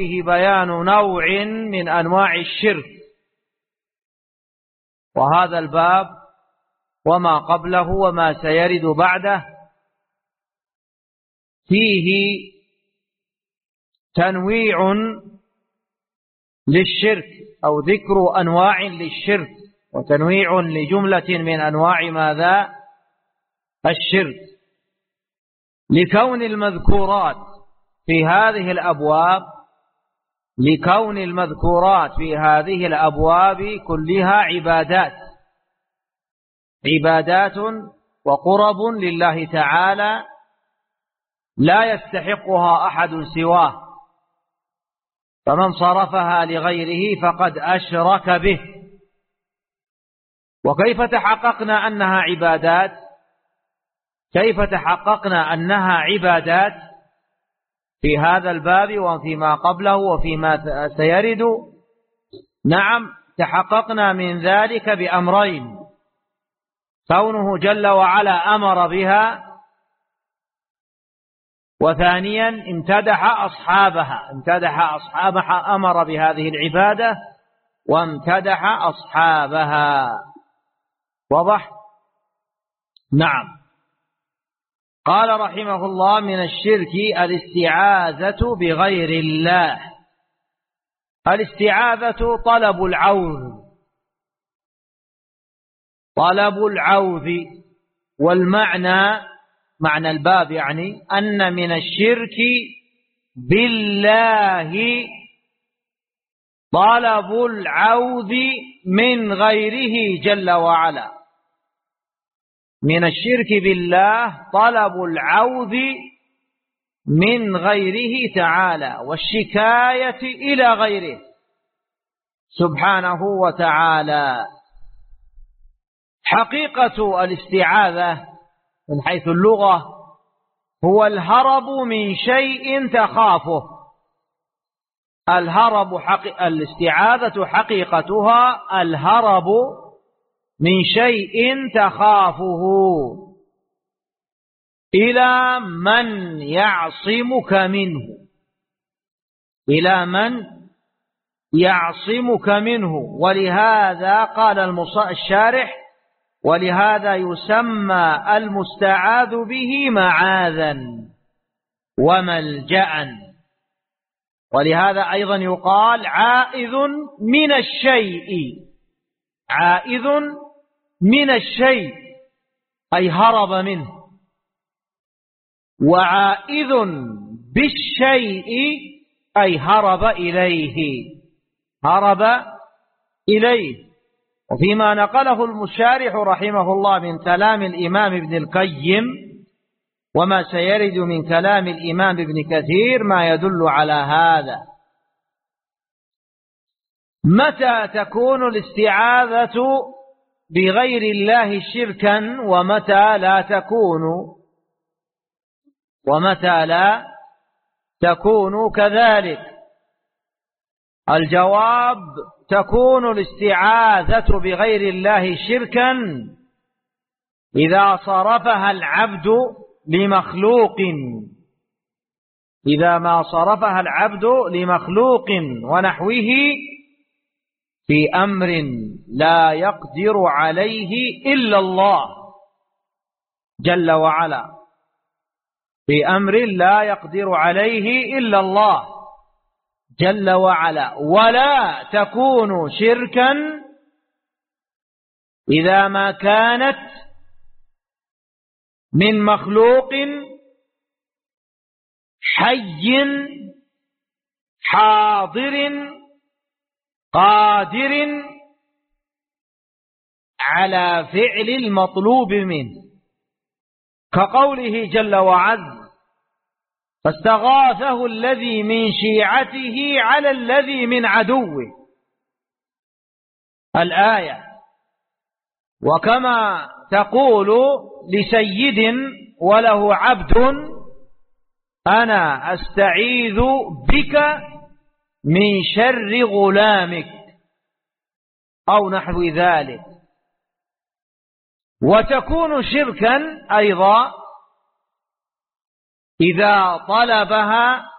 فيه بيان نوع من أنواع الشرك، وهذا الباب وما قبله وما سيرد بعده فيه تنويع للشرك أو ذكر أنواع للشرك وتنويع لجملة من أنواع ماذا؟ الشرك، لكون المذكورات في هذه الأبواب كلها عبادات وقرب لله تعالى لا يستحقها أحد سواه، فمن صرفها لغيره فقد أشرك به. وكيف تحققنا أنها عبادات في هذا الباب وفيما قبله وفيما سيرد؟ نعم، تحققنا من ذلك بأمرين: كونه جل وعلا أمر بها، وثانيا امتدح أصحابها، أمر بهذه العبادة وامتدح أصحابها. واضح؟ نعم. قال رحمه الله: من الشرك الاستعاذة بغير الله. الاستعاذة طلب العوذ، والمعنى معنى الباب يعني أن من الشرك بالله طلب العوذ من غيره جل وعلا. من الشرك بالله طلب العوذ من غيره تعالى والشكاية إلى غيره سبحانه وتعالى. حقيقة الاستعاذة من حيث اللغة هو الهرب من شيء تخافه. الاستعاذة حقيقتها الهرب من شيء تخافه إلى من يعصمك منه. ولهذا قال الشارح: ولهذا يسمى المستعاذ به معاذا وملجأ. ولهذا أيضا يقال عائذ من الشيء أي هرب منه، وعائذ بالشيء أي هرب إليه. وفيما نقله المشارح رحمه الله من كلام الإمام ابن القيم وما سيرد من كلام الإمام ابن كثير ما يدل على هذا. متى تكون الاستعاذة بغير الله شركا ومتى لا تكون كذلك؟ الجواب: تكون الاستعاذة بغير الله شركا إذا صرفها العبد لمخلوق ونحوه في أمر لا يقدر عليه إلا الله جل وعلا، ولا تكون شركا إذا ما كانت من مخلوق حي حاضر قادر على فعل المطلوب منه، كقوله جل وعز: فاستغاثه الذي من شيعته على الذي من عدوه، الآية. وكما تقول لسيد وله عبد: أنا أستعيذ بك من شر غلامك، أو نحو ذلك. وتكون شركا أيضا إذا طلبها